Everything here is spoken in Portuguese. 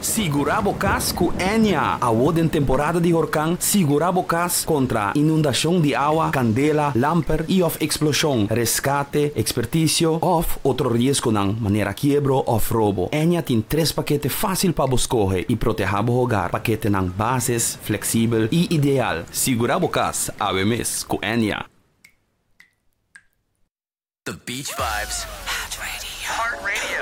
Segurabo Cas com Enya. Award em temporada de huracán, Segurabo Cas contra inundação de água, candela, lamper e of explosão, rescate, expertício of outro risco ng maneira quiebro of roubo. Enya tem 3 paquetes fácil para escolher e proteger o hogar. Paquete ng bases, flexível e ideal. Segurabo Cas, ave mes com Enya. The Beach Vibes.